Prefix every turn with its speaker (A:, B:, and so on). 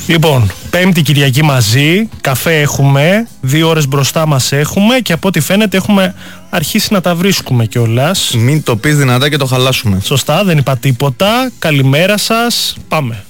A: Λοιπόν, Πέμπτη Κυριακή μαζί, καφέ έχουμε, 2 ώρες μπροστά μας έχουμε και από ό,τι φαίνεται έχουμε αρχίσει να τα βρίσκουμε κιόλας.
B: Μην το πεις δυνατά και το χαλάσουμε.
A: Σωστά, δεν είπα τίποτα. Καλημέρα σας, πάμε.